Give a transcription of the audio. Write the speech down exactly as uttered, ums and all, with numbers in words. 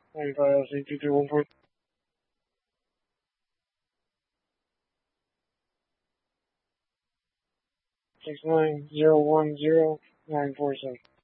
ninety-five L C two two one four. Six nine zero one zero nine four seven.